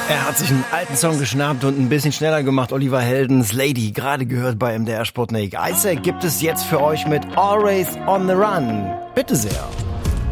Er hat sich einen alten Song geschnappt und ein bisschen schneller gemacht. Oliver Heldens Lady, gerade gehört bei MDR Sputnik. Isaac gibt es jetzt für euch mit Always on the Run. Bitte sehr.